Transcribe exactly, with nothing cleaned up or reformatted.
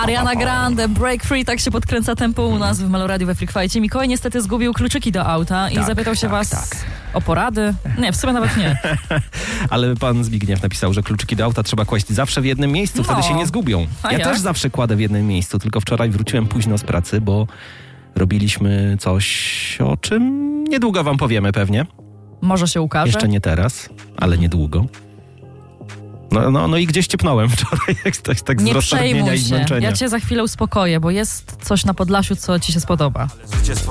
Ariana Grande, Break Free, tak się podkręca tempo u nas w Meloradiu we Freakfajcie. Mikołaj niestety zgubił kluczyki do auta i tak, zapytał się tak, was tak. o porady. Nie, w sumie nawet nie. Ale pan Zbigniew napisał, że kluczyki do auta trzeba kłaść zawsze w jednym miejscu, wtedy No. się nie zgubią. A Ja jak? też zawsze kładę w jednym miejscu, tylko wczoraj wróciłem późno z pracy, bo robiliśmy coś, o czym niedługo wam powiemy pewnie. Może się ukaże. Jeszcze nie teraz, ale niedługo. No, no, no i gdzieś ciepnąłem wczoraj, jak tak, tak z Nie roztargnienia przejmuj i się. zmęczenia. Ja cię za chwilę uspokoję, bo jest coś na Podlasiu, co ci się spodoba.